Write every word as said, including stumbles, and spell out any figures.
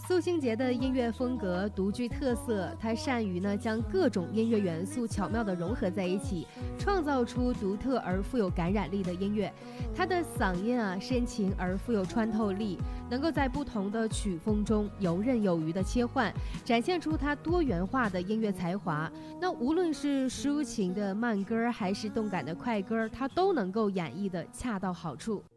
苏星杰的音乐风格独具特色，他善于呢将各种音乐元素巧妙地融合在一起，创造出独特而富有感染力的音乐。他的嗓音啊深情而富有穿透力，能够在不同的曲风中游刃有余地切换，展现出他多元化的音乐才华。那无论是抒情的慢歌还是动感的快歌，他都能够演绎得恰到好处。